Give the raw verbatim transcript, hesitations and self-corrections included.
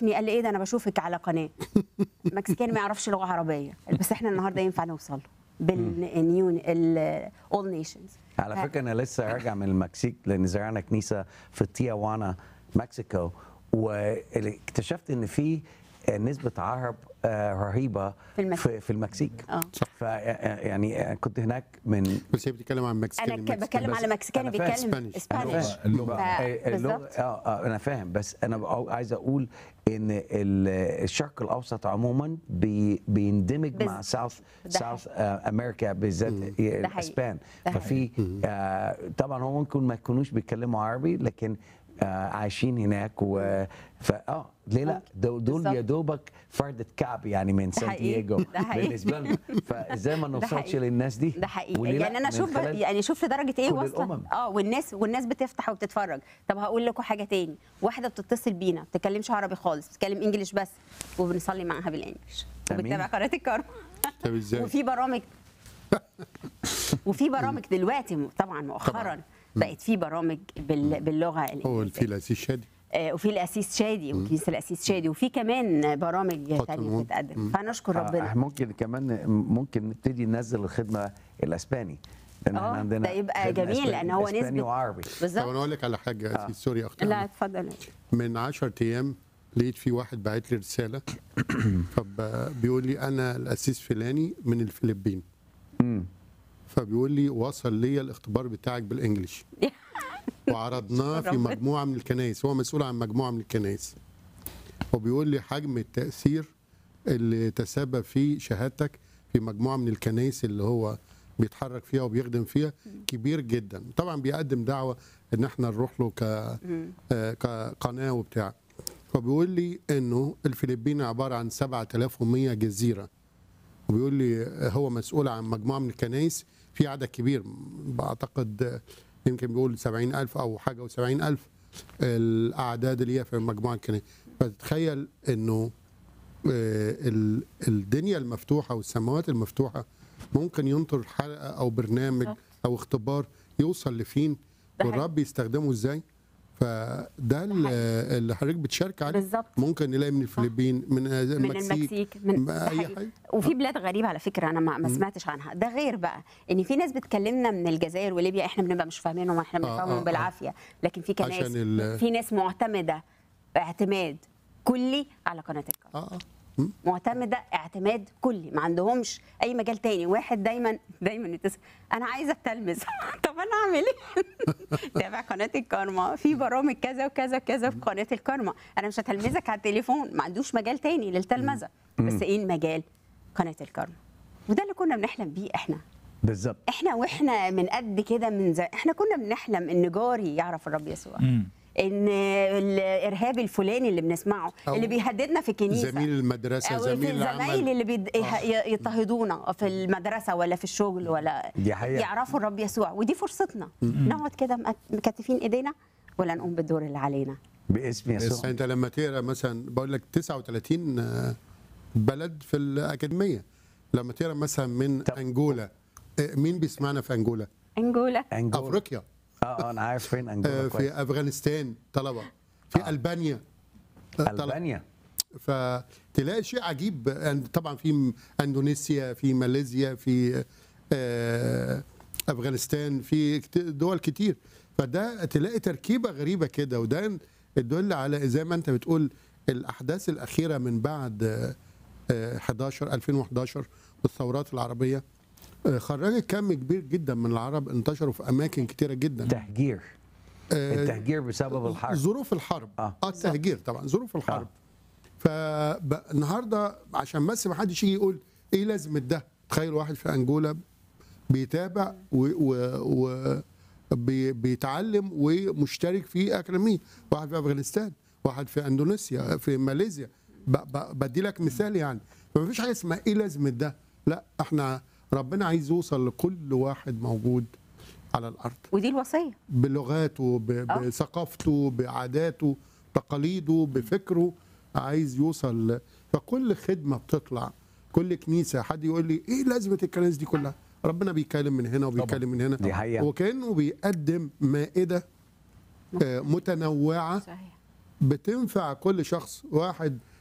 شافني قال لي ايه ده انا بشوفك على قناه. مكسيكاني ما يعرفش لغه عربيه، بس احنا النهارده ينفع نوصل له بالنيو الاول نيشنز. على فكره انا لسه راجع من المكسيك لان زرعنا كنيسه في تيوانا مكسيكو، واكتشفت ان في نسبه عرب رهيبه في المكسيك, في, في المكسيك. اه ف يعني كنت هناك من بس هي بتتكلم عن مكسيكاني. انا بتكلم على مكسيكاني بيتكلم اسبانيش. اللغه ف... اللغه اه اه انا فاهم، بس انا عايز اقول ان الشرق الاوسط عموما بي بيندمج بز... مع ساوث ساوث امريكا بالذات الاسبان. ففي آه طبعا هو ممكن ما يكونوش بيتكلموا عربي لكن آه عايشين هناك و فا اه ليه لا دول يا دوبك فردة كعب يعني من سان دييغو بالنسبه لنا، فازاي ما نوصلش للناس دي؟ ده حقيقي. يعني انا اشوف يعني شوف لدرجه ايه واصله. اه والناس والناس بتفتح وبتتفرج. طب هقول لكم حاجه تاني، واحده بتتصل بينا ما بتتكلمش عربي خالص، بتتكلم انجليش بس، وبنصلي معاها بالانجليش وبتتابع قناه الكرم. طب ازاي؟ وفي برامج وفي برامج دلوقتي طبعا مؤخرا بقت في برامج باللغه الانجليزيه. هو في الاسيس شادي وفي الاسيس شادي وكنيسه الاسيس شادي، وفي كمان برامج ثانيه بتتقدم، فنشكر ربنا. ممكن كمان ممكن نبتدي ننزل الخدمه الاسباني، لان احنا عندنا ده يبقى جميل لان هو نسبه وعربي. بالظبط. طب انا اقول لك على حاجه اسيس. سوري اختي. لا اتفضل. من عشرة ايام لقيت في واحد باعت لي رساله فبيقول لي انا الاسيس فلاني من الفلبين، فبيقول لي وصل لي الاختبار بتاعك بالانجلش وعرضناه في مجموعه من الكنائس، هو مسؤول عن مجموعه من الكنائس، وبيقول لي حجم التاثير اللي تسبب فيه شهادتك في مجموعه من الكنائس اللي هو بيتحرك فيها وبيخدم فيها كبير جدا. طبعا بيقدم دعوه ان احنا نروح له ك كقناه وبتاع. فبيقول لي انه الفلبين عباره عن سبعة آلاف ومية جزيره، وبيقول لي هو مسؤول عن مجموعه من الكنائس في عدد كبير، بعتقد يمكن بيقول سبعين ألف أو حاجة وسبعين ألف الأعداد اللي هي في مجموعة الكنائس. فتتخيل إنه الدنيا المفتوحة والسماوات المفتوحة ممكن ينطر حلقة أو برنامج أو اختبار يوصل لفين والرب يستخدمه إزاي. فده اللي حضرتك بتشارك عليه. بالظبط. ممكن نلاقي من الفلبين، من المكسيك، من المكسيك، من اي حاجه. وفي بلاد غريبه على فكره انا ما سمعتش عنها. ده غير بقى ان في ناس بتكلمنا من الجزائر وليبيا احنا بنبقى مش فاهمينهم، احنا بنفهمهم آه آه بالعافيه، لكن في كناس ال... في ناس معتمده اعتماد كلي على قناه الكرم. اه معتمده اعتماد كلي، ما عندهمش اي مجال تاني. واحد دايما دايما يتصل انا عايزه اتلمذ طب انا اعمل ايه؟ تابع قناه الكارما، في برامج كذا وكذا وكذا في قناه الكارما. انا مش هتلمذك على التليفون، ما عندوش مجال تاني للتلمذه، بس ايه المجال؟ قناه الكارما. وده اللي كنا بنحلم بيه احنا بالظبط. احنا واحنا من قد كده من زي... احنا كنا بنحلم ان جاري يعرف الرب يسوع، ان الارهاب الفلاني اللي بنسمعه اللي بيهددنا في الكنيسه، زميل المدرسه، زميل العمل، الزمايل اللي بيد... يضطهدونا في المدرسه ولا في الشغل ولا يعرفوا الرب يسوع. ودي فرصتنا نقعد كده مكتفين ايدينا ولا نقوم بالدور اللي علينا باسم يسوع. انت لما تقرا مثلا بقول لك تسعة وثلاثين بلد في الاكاديميه، لما تقرا مثلا من انجولا، مين بيسمعنا في انجولا؟ انجولا افريقيا. اه انا عارف فين انجولا. في افغانستان طلبه، في آه. البانيا البانيا. فتلاقي شيء عجيب. طبعا في اندونيسيا، في ماليزيا، في افغانستان، في دول كتير. فده تلاقي تركيبه غريبه كده، وده يدل على زي ما انت بتقول الاحداث الاخيره من بعد حداشر ألفين وحداشر والثورات العربيه خرجت كم كبير جدا من العرب انتشروا في اماكن كتيره جدا. تهجير. التهجير بسبب الحرب، ظروف الحرب. اه, آه التهجير طبعا ظروف الحرب. آه. فالنهارده عشان بس ما حدش يجي يقول ايه لازمه ده. تخيل واحد في انجولا بيتابع و, و, و بي بيتعلم ومشترك في اكاديميه، واحد في افغانستان، واحد في اندونيسيا، في ماليزيا. بدي لك مثال يعني. فما فيش حاجه اسمها ايه لازمه ده، لا احنا ربنا عايز يوصل لكل واحد موجود على الارض، ودي الوصيه بلغاته، بثقافته، بعاداته، تقاليده، بفكره، عايز يوصل. فكل خدمه بتطلع، كل كنيسه حد يقول لي ايه لازمه الكنائس دي كلها؟ ربنا بيكلم من هنا وبيكلم من هنا، دي حقيقة. وكانه بيقدم مائده متنوعه. صحيح. بتنفع كل شخص. واحد